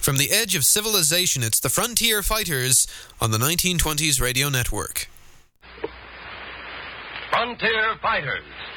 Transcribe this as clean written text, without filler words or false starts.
From the edge of civilization, it's the Frontier Fighters on the 1920s Radio Network. Frontier Fighters.